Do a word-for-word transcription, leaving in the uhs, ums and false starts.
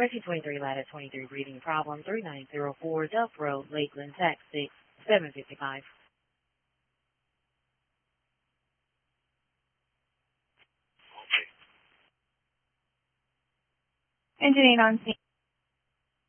Question twenty-three, ladder twenty-three, reading problem three nine zero four, Duff Road, Lakeland, tax six, seven fifty-five. Engineering on scene.